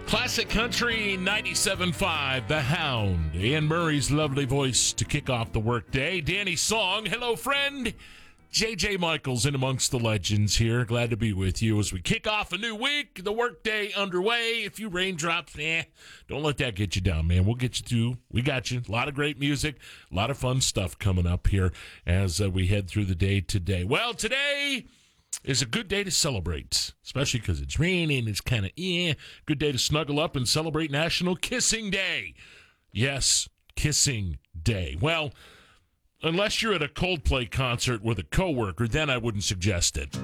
Classic Country 97.5, The Hound. Ann Murray's lovely voice to kick off the workday. Danny's song, Hello Friend. J.J. Michaels in amongst the legends here. Glad to be with you as we kick off a new week. The workday underway. A few raindrops, don't let that get you down, man. We'll get you through. We got you. A lot of great music, a lot of fun stuff coming up here as we head through the day today. Well, today is a good day to celebrate, especially because it's raining. It's kind of, good day to snuggle up and celebrate National Kissing Day. Yes, Kissing Day. Well, unless you're at a Coldplay concert with a coworker, then I wouldn't suggest it.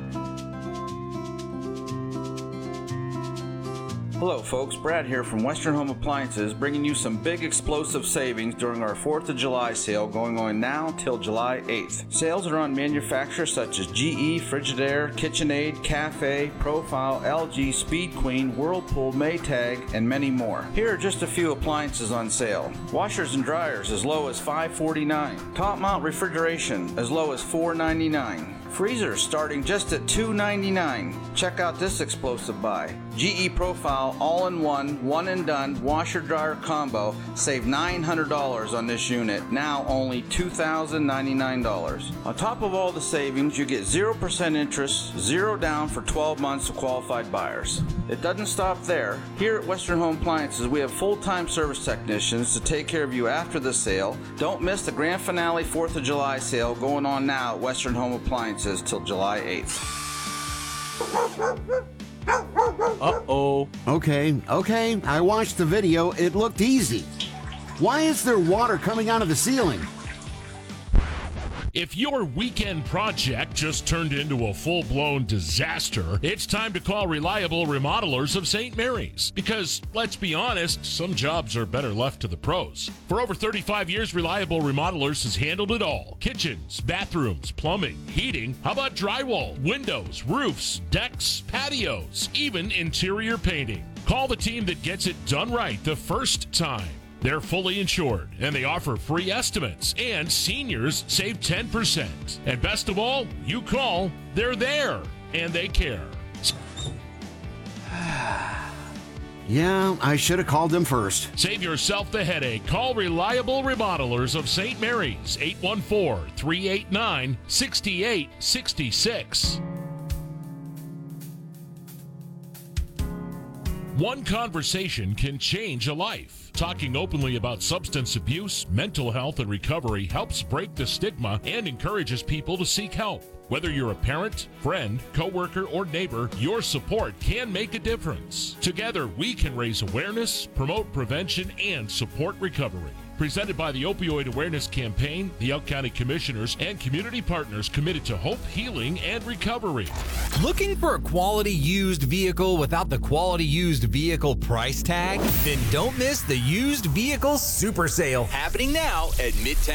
Hello folks, Brad here from Western Home Appliances, bringing you some big explosive savings during our 4th of July sale going on now till July 8th. Sales are on manufacturers such as GE, Frigidaire, KitchenAid, Cafe, Profile, LG, Speed Queen, Whirlpool, Maytag, and many more. Here are just a few appliances on sale. Washers and dryers as low as $5.49. Top mount refrigeration as low as $4.99. Freezers starting just at $2.99. Check out this explosive buy. GE Profile all-in-one, one-and-done washer-dryer combo. Save $900 on this unit, now only $2,099. On top of all the savings, you get 0% interest, 0 down for 12 months to qualified buyers. It doesn't stop there. Here at Western Home Appliances, we have full-time service technicians to take care of you after the sale. Don't miss the grand finale 4th of July sale going on now at Western Home Appliances till July 8th. Uh-oh. Okay, I watched the video. It looked easy. Why is there water coming out of the ceiling? If your weekend project just turned into a full-blown disaster, it's time to call Reliable Remodelers of St. Mary's. Because, let's be honest, some jobs are better left to the pros. For over 35 years, Reliable Remodelers has handled it all. Kitchens, bathrooms, plumbing, heating, how about drywall, windows, roofs, decks, patios, even interior painting. Call the team that gets it done right the first time. They're fully insured, and they offer free estimates, and seniors save 10%. And best of all, you call, they're there, and they care. Yeah, I should have called them first. Save yourself the headache. Call Reliable Remodelers of St. Mary's, 814-389-6866. One conversation can change a life. Talking openly about substance abuse, mental health, and recovery helps break the stigma and encourages people to seek help. Whether you're a parent, friend, coworker, or neighbor, your support can make a difference. Together, we can raise awareness, promote prevention, and support recovery. Presented by the Opioid Awareness Campaign, the Elk County Commissioners, and community partners committed to hope, healing, and recovery. Looking for a quality used vehicle without the quality used vehicle price tag? Then don't miss the used vehicle super sale happening now at Midtown